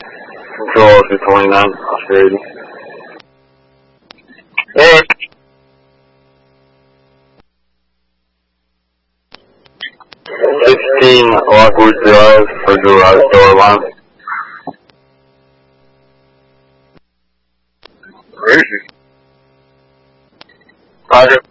Control 229, Oscar 80. Hey. 16 Lockwood Drive for garage door alarm. Where is he? Roger.